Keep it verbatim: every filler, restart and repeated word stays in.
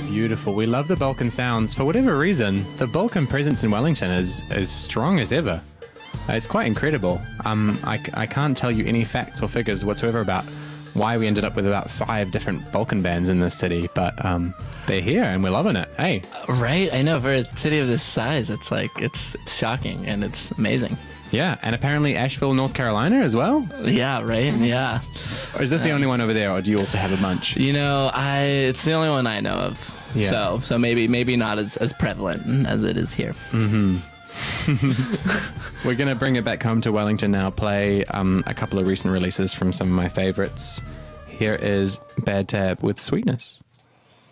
beautiful. We love the Balkan sounds. For whatever reason, the Balkan presence in Wellington is as strong as ever. It's quite incredible. Um, I, I can't tell you any facts or figures whatsoever about why we ended up with about five different Balkan bands in this city, but um, they're here and we're loving it. Hey, Right, I know. For a city of this size, it's like it's it's shocking and it's amazing. yeah, and apparently Asheville, North Carolina as well. Yeah, right. Yeah. Or is this the only one over there, or do you also have a bunch? You know, I it's the only one I know of. Yeah. So so maybe maybe not as, as prevalent as it is here. We're going to bring it back home to Wellington now, play um, a couple of recent releases from some of my favorites. Here is Bad Tab with Sweetness.